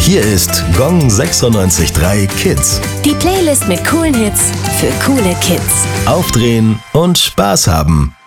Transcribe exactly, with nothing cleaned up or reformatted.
Hier ist Gong sechsundneunzig Komma drei Kids. Die Playlist mit coolen Hits für coole Kids. Aufdrehen und Spaß haben.